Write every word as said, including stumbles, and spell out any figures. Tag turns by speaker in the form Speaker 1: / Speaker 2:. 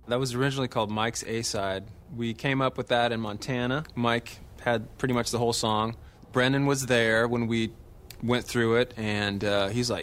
Speaker 1: That was originally called Mike's A-Side. We came up with that in Montana. Mike had pretty much the whole song. Brendan was there when we went through it, and uh, he's like,